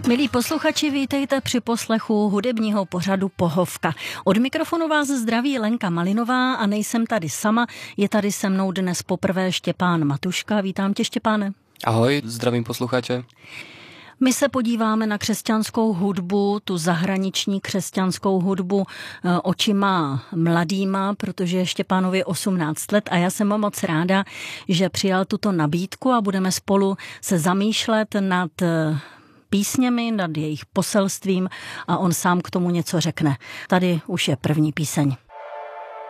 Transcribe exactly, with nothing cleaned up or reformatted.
Milí posluchači, vítejte při poslechu hudebního pořadu Pohovka. Od mikrofonu vás zdraví Lenka Malinová a nejsem tady sama, je tady se mnou dnes poprvé Štěpán Matuška. Vítám tě, Štěpáne. Ahoj, zdravím posluchače. My se podíváme na křesťanskou hudbu, tu zahraniční křesťanskou hudbu očima mladýma, protože je Štěpánovi osmnáct let a já jsem moc ráda, že přijal tuto nabídku a budeme spolu se zamýšlet nad písněmi, nad jejich poselstvím a on sám k tomu něco řekne. Tady už je první píseň.